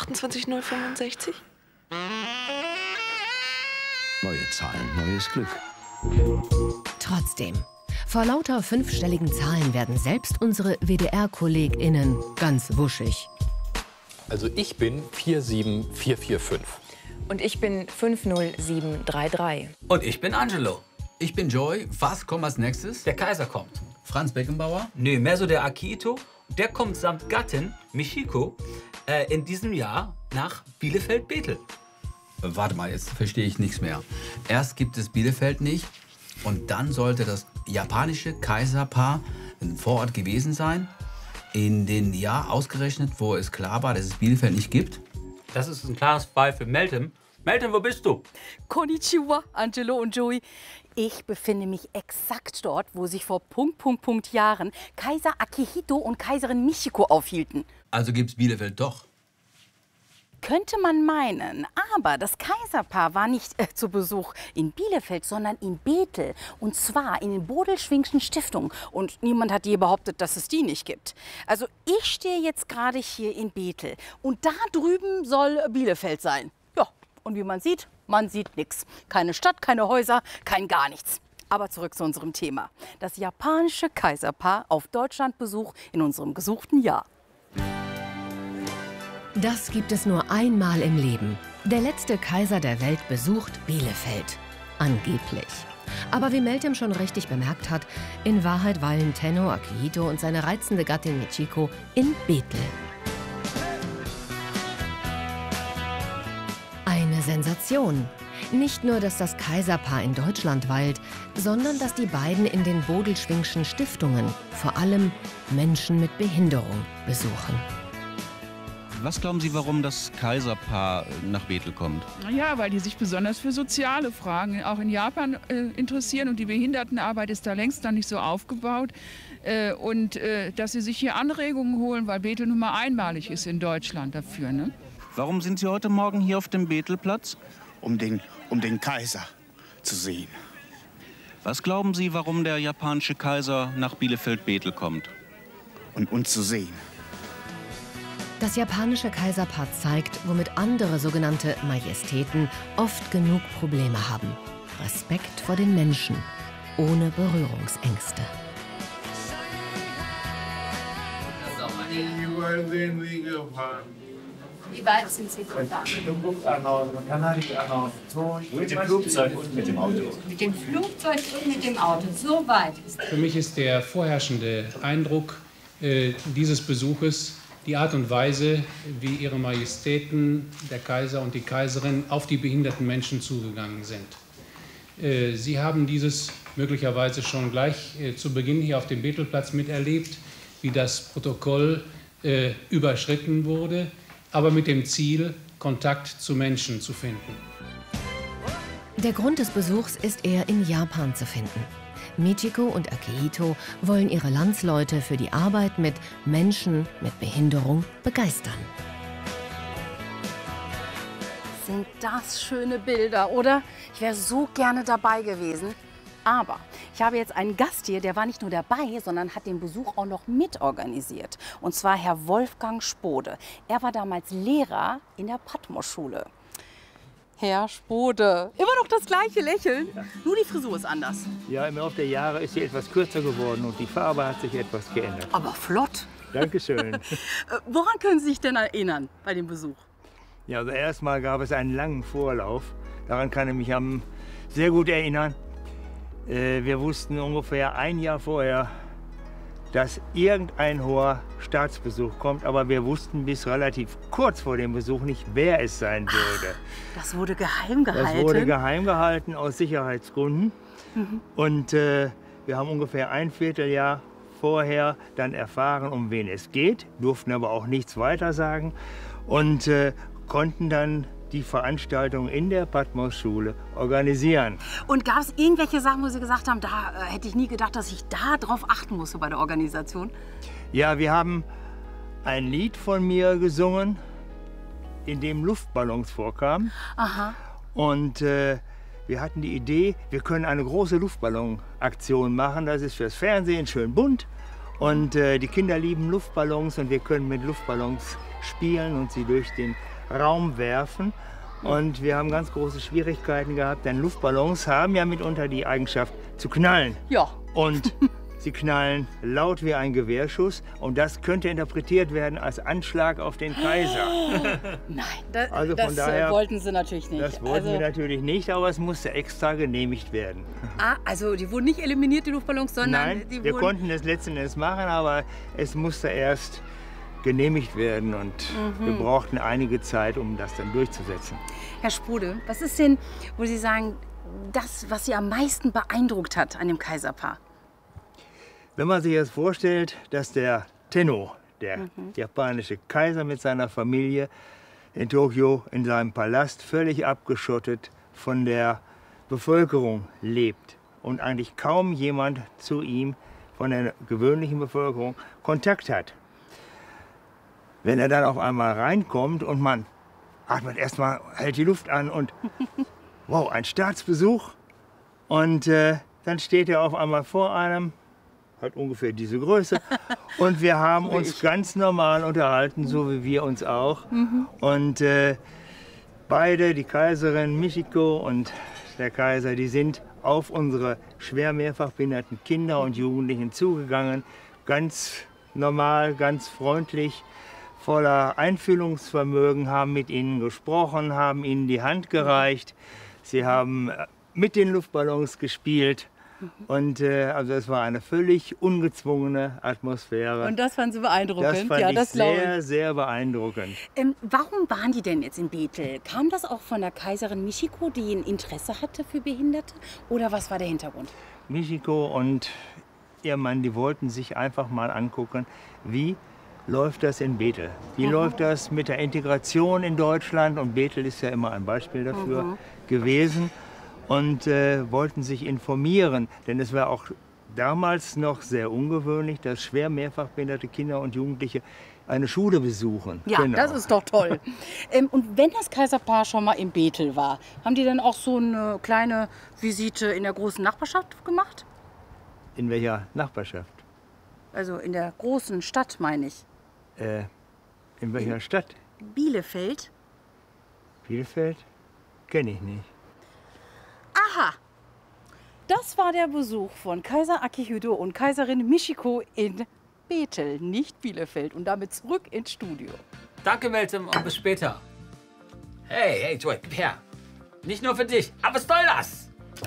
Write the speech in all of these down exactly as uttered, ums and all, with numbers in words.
achtundzwanzig null fünfundsechzig? Neue Zahlen, neues Glück. Trotzdem, vor lauter fünfstelligen Zahlen werden selbst unsere W D R-KollegInnen ganz wuschig. Also ich bin vier sieben vier vier fünf. Und ich bin fünf null sieben drei drei. Und ich bin Angelo. Ich bin Joy. Was kommt als nächstes? Der Kaiser kommt. Franz Beckenbauer? Nö, mehr so der Akito. Der kommt samt Gattin, Michiko, äh, in diesem Jahr nach Bielefeld-Bethel. Warte mal, jetzt verstehe ich nichts mehr. Erst gibt es Bielefeld nicht und dann sollte das japanische Kaiserpaar ein Vorort gewesen sein, in den Jahr ausgerechnet, wo es klar war, dass es Bielefeld nicht gibt. Das ist ein klares Fall für Meltem. Meltem, wo bist du? Konnichiwa, Angelo und Joey. Ich befinde mich exakt dort, wo sich vor Punkt, Punkt, Punkt Jahren Kaiser Akihito und Kaiserin Michiko aufhielten. Also gibt's Bielefeld doch. Könnte man meinen, aber das Kaiserpaar war nicht äh, zu Besuch in Bielefeld, sondern in Bethel. Und zwar in den Bodelschwingschen Stiftungen. Und niemand hat je behauptet, dass es die nicht gibt. Also ich stehe jetzt gerade hier in Bethel. Und da drüben soll Bielefeld sein. Ja, und wie man sieht, man sieht nichts. Keine Stadt, keine Häuser, kein gar nichts. Aber zurück zu unserem Thema. Das japanische Kaiserpaar auf Deutschlandbesuch in unserem gesuchten Jahr. Das gibt es nur einmal im Leben. Der letzte Kaiser der Welt besucht Bielefeld. Angeblich. Aber wie Meltem schon richtig bemerkt hat, in Wahrheit weilen Tenno Akihito und seine reizende Gattin Michiko in Bethel. Eine Sensation. Nicht nur, dass das Kaiserpaar in Deutschland weilt, sondern dass die beiden in den Bodelschwingschen Stiftungen vor allem Menschen mit Behinderung besuchen. Was glauben Sie, warum das Kaiserpaar nach Bethel kommt? Ja, weil die sich besonders für soziale Fragen auch in Japan äh, interessieren. Und die Behindertenarbeit ist da längst noch nicht so aufgebaut. Äh, und äh, dass sie sich hier Anregungen holen, weil Bethel nun mal einmalig ist in Deutschland dafür. Ne? Warum sind Sie heute Morgen hier auf dem Bethelplatz? Um den, um den Kaiser zu sehen. Was glauben Sie, warum der japanische Kaiser nach Bielefeld-Bethel kommt? Und uns zu sehen. Das japanische Kaiserpaar zeigt, womit andere sogenannte Majestäten oft genug Probleme haben. Respekt vor den Menschen, ohne Berührungsängste. Wie weit sind Sie gefahren? Mit dem Flugzeug und mit dem Auto. Mit dem Flugzeug und mit dem Auto. So weit ist es. Für mich ist der vorherrschende Eindruck äh, dieses Besuches die Art und Weise, wie Ihre Majestäten, der Kaiser und die Kaiserin, auf die behinderten Menschen zugegangen sind. Äh, Sie haben dieses möglicherweise schon gleich äh, zu Beginn hier auf dem Bethelplatz miterlebt, wie das Protokoll äh, überschritten wurde, aber mit dem Ziel, Kontakt zu Menschen zu finden. Der Grund des Besuchs ist eher in Japan zu finden. Michiko und Akihito wollen ihre Landsleute für die Arbeit mit Menschen mit Behinderung begeistern. Sind das schöne Bilder, oder? Ich wäre so gerne dabei gewesen. Aber ich habe jetzt einen Gast hier, der war nicht nur dabei, sondern hat den Besuch auch noch mitorganisiert. Und zwar Herr Wolfgang Spode. Er war damals Lehrer in der Patmos-Schule. Herr Spode, immer noch das gleiche Lächeln, nur die Frisur ist anders. Ja, im Laufe der Jahre ist sie etwas kürzer geworden und die Farbe hat sich etwas geändert. Aber flott. Dankeschön. Woran können Sie sich denn erinnern bei dem Besuch? Ja, also erstmal gab es einen langen Vorlauf. Daran kann ich mich am sehr gut erinnern. Wir wussten ungefähr ein Jahr vorher, dass irgendein hoher Staatsbesuch kommt, aber wir wussten bis relativ kurz vor dem Besuch nicht, wer es sein würde. Das wurde geheim gehalten? Das wurde geheim gehalten aus Sicherheitsgründen. Mhm. Und äh, wir haben ungefähr ein Vierteljahr vorher dann erfahren, um wen es geht, durften aber auch nichts weiter sagen und äh, konnten dann die Veranstaltung in der Patmos-Schule organisieren. Und gab es irgendwelche Sachen, wo Sie gesagt haben, da äh, hätte ich nie gedacht, dass ich da drauf achten musste bei der Organisation? Ja, wir haben ein Lied von mir gesungen, in dem Luftballons vorkamen. Aha. Und äh, wir hatten die Idee, wir können eine große Luftballonaktion machen. Das ist fürs Fernsehen schön bunt. Und äh, die Kinder lieben Luftballons und wir können mit Luftballons spielen und sie durch den Raum werfen. Und wir haben ganz große Schwierigkeiten gehabt, denn Luftballons haben ja mitunter die Eigenschaft zu knallen. Ja. Und sie knallen laut wie ein Gewehrschuss und das könnte interpretiert werden als Anschlag auf den Kaiser. Nein, das, Also von das daher- wollten sie natürlich nicht. Das wollten also, wir natürlich nicht, aber es musste extra genehmigt werden. ah, also die wurden nicht eliminiert, die Luftballons, sondern Nein, die wir wurden... konnten es letzten Endes machen, aber es musste erst genehmigt werden und Mhm. wir brauchten einige Zeit, um das dann durchzusetzen. Herr Sprude, was ist denn, wo Sie sagen, das, was Sie am meisten beeindruckt hat an dem Kaiserpaar? Wenn man sich jetzt vorstellt, dass der Tenno, der Mhm. japanische Kaiser mit seiner Familie in Tokio in seinem Palast völlig abgeschottet von der Bevölkerung lebt und eigentlich kaum jemand zu ihm von der gewöhnlichen Bevölkerung Kontakt hat. Wenn er dann auf einmal reinkommt und man atmet erstmal, hält die Luft an und wow, ein Staatsbesuch. Und äh, dann steht er auf einmal vor einem, hat ungefähr diese Größe. Und wir haben Wie uns ich. ganz normal unterhalten, so wie wir uns auch. Mhm. Und äh, beide, die Kaiserin Michiko und der Kaiser, die sind auf unsere schwer mehrfach behinderten Kinder und Jugendlichen zugegangen. Ganz normal, ganz freundlich, voller Einfühlungsvermögen, haben mit ihnen gesprochen, haben ihnen die Hand gereicht. Sie haben äh, mit den Luftballons gespielt. Und äh, also es war eine völlig ungezwungene Atmosphäre. Und das fanden Sie beeindruckend? Das fand ja, ich das glaube sehr, sehr beeindruckend. Ähm, warum waren die denn jetzt in Bethel? Kam das auch von der Kaiserin Michiko, die ein Interesse hatte für Behinderte? Oder was war der Hintergrund? Michiko und ihr Mann, die wollten sich einfach mal angucken, wie läuft das in Bethel? Wie Mhm. läuft das mit der Integration in Deutschland? Und Bethel ist ja immer ein Beispiel dafür Mhm. gewesen. Und äh, wollten sich informieren, denn es war auch damals noch sehr ungewöhnlich, dass schwer mehrfach behinderte Kinder und Jugendliche eine Schule besuchen. Ja, Genau. das ist doch toll. ähm, und wenn das Kaiserpaar schon mal in Bethel war, haben die dann auch so eine kleine Visite in der großen Nachbarschaft gemacht? In welcher Nachbarschaft? Also in der großen Stadt, meine ich. Äh, in welcher Stadt? Bielefeld? Bielefeld? Kenne ich nicht. Aha! Das war der Besuch von Kaiser Akihito und Kaiserin Michiko in Bethel, nicht Bielefeld. Und damit zurück ins Studio. Danke, Meltem, und bis später. Hey, hey, Joy, gib her. Nicht nur für dich, aber was soll das?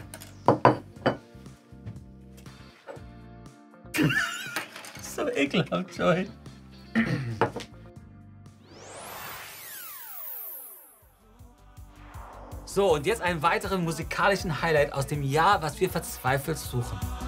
So ekelhaft, Joy. So, und jetzt einen weiteren musikalischen Highlight aus dem Jahr, was wir verzweifelt suchen.